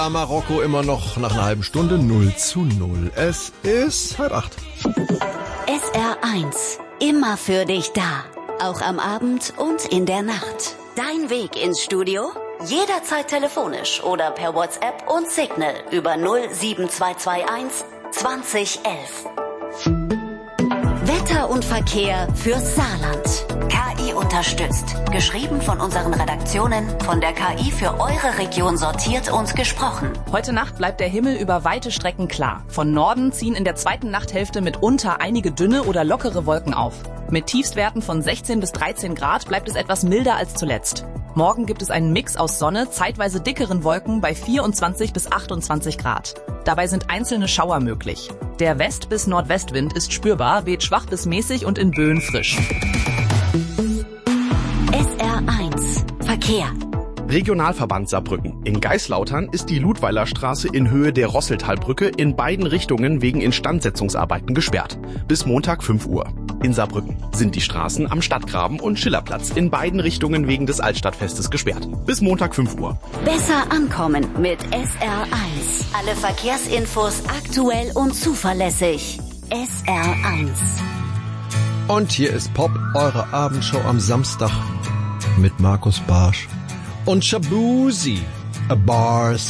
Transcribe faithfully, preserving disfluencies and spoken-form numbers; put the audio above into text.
Marokko immer noch nach einer halben Stunde null zu null. Es ist halb acht. S R eins. Immer für dich da. Auch am Abend und in der Nacht. Dein Weg ins Studio? Jederzeit telefonisch oder per WhatsApp und Signal über null sieben zwei zwei eins zwanzig elf. Wetter und Verkehr fürs Saarland. K I unterstützt. Geschrieben von unseren Redaktionen, von der K I für eure Region sortiert und gesprochen. Heute Nacht bleibt der Himmel über weite Strecken klar. Von Norden ziehen in der zweiten Nachthälfte mitunter einige dünne oder lockere Wolken auf. Mit Tiefstwerten von sechzehn bis dreizehn Grad bleibt es etwas milder als zuletzt. Morgen gibt es einen Mix aus Sonne, zeitweise dickeren Wolken bei vierundzwanzig bis achtundzwanzig Grad. Dabei sind einzelne Schauer möglich. Der West- bis Nordwestwind ist spürbar, weht schwach bis mäßig und in Böen frisch. S R eins. Verkehr. Regionalverband Saarbrücken. In Geislautern ist die Ludweiler Straße in Höhe der Rosseltalbrücke in beiden Richtungen wegen Instandsetzungsarbeiten gesperrt. Bis Montag fünf Uhr. In Saarbrücken sind die Straßen am Stadtgraben und Schillerplatz in beiden Richtungen wegen des Altstadtfestes gesperrt. Bis Montag fünf Uhr. Besser ankommen mit S R eins. Alle Verkehrsinfos aktuell und zuverlässig. S R eins. Und hier ist Pop, eure Abendshow am Samstag mit Markus Barsch und Shabuzi. A Bars.